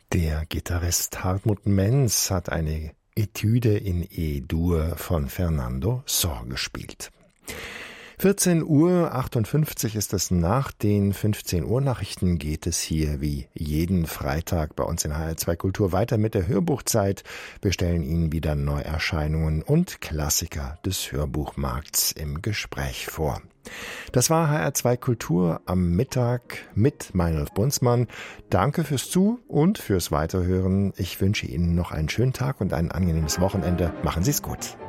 Der Gitarrist Hartmut Menz hat eine Etüde in E-Dur von Fernando Sor gespielt. 14:58 ist es. Nach den 15 Uhr Nachrichten geht es hier wie jeden Freitag bei uns in HR2 Kultur weiter mit der Hörbuchzeit. Wir stellen Ihnen wieder Neuerscheinungen und Klassiker des Hörbuchmarkts im Gespräch vor. Das war HR2 Kultur am Mittag mit Meinolf Brunsmann. Danke fürs Zu- und fürs Weiterhören. Ich wünsche Ihnen noch einen schönen Tag und ein angenehmes Wochenende. Machen Sie es gut.